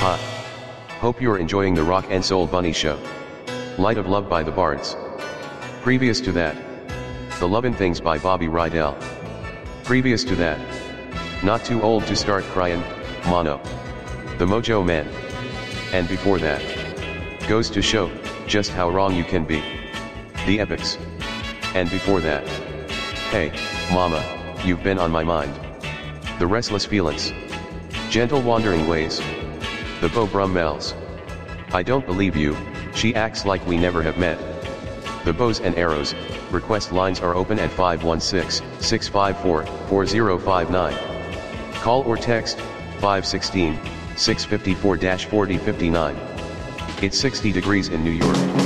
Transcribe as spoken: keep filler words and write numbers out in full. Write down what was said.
Ha. Hope you're enjoying the Rock and Soul Bunny Show. Light of Love by the Bards. Previous to that, The Lovin' Things by Bobby Rydell. Previous to that, Not Too Old to Start Cryin', Mono. The Mojo Man. And before that, Goes to Show, Just How Wrong You Can Be. The Epics. And before that, Hey, Mama, You've Been on My Mind. The Restless Feelings. Gentle Wandering Ways. The Beau Brummels. I Don't Believe You, She Acts Like We Never Have Met. The Bows and Arrows. Request lines are open at five one six, six five four, four zero five nine. Call or text, five one six, six five four, four zero five nine. It's sixty degrees in New York.